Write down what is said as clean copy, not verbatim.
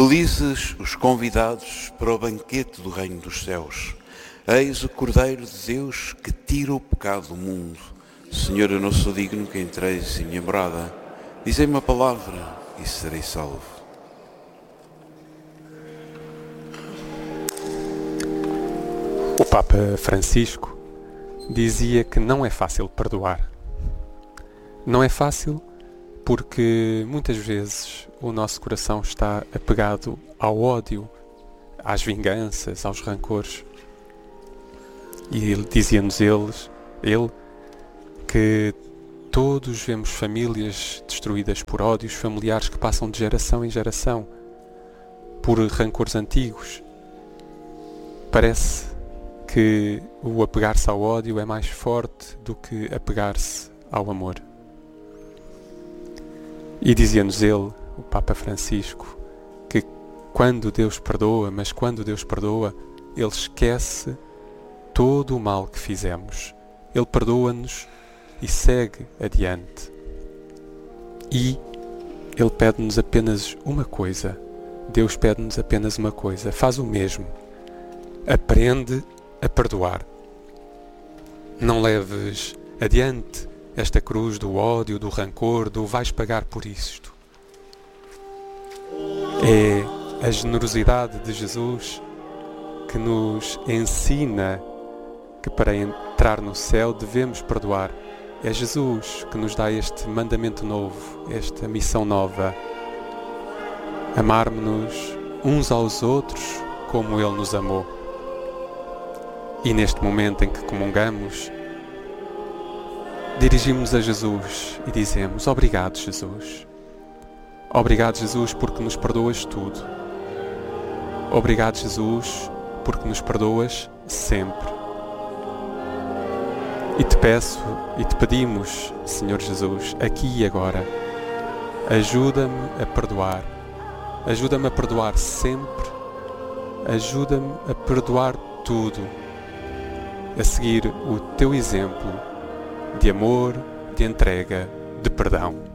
Felizes os convidados para o banquete do reino dos céus. Eis o Cordeiro de Deus que tira o pecado do mundo. Senhor, eu não sou digno que entreis em minha morada. Dizei-me uma palavra e serei salvo. O Papa Francisco dizia que não é fácil perdoar. Não é fácil porque muitas vezes o nosso coração está apegado ao ódio, às vinganças, aos rancores. E dizia-nos ele que todos vemos famílias destruídas por ódios familiares que passam de geração em geração, por rancores antigos. Parece que o apegar-se ao ódio é mais forte do que apegar-se ao amor. E dizia-nos ele, o Papa Francisco, que quando Deus perdoa, Ele esquece todo o mal que fizemos. Ele perdoa-nos e segue adiante. E Ele pede-nos apenas uma coisa. Deus pede-nos apenas uma coisa. Faz o mesmo. Aprende a perdoar. Não leves adiante esta cruz do ódio, do rancor, do vais pagar por isto. É a generosidade de Jesus que nos ensina que para entrar no céu devemos perdoar. É Jesus que nos dá este mandamento novo, esta missão nova. Amarmos-nos uns aos outros como Ele nos amou. E neste momento em que comungamos, dirigimos-nos a Jesus e dizemos: obrigado, Jesus. Obrigado, Jesus, porque nos perdoas tudo. Obrigado, Jesus, porque nos perdoas sempre. E te peço e te pedimos, Senhor Jesus, aqui e agora, ajuda-me a perdoar. Ajuda-me a perdoar sempre. Ajuda-me a perdoar tudo. A seguir o teu exemplo de amor, de entrega, de perdão.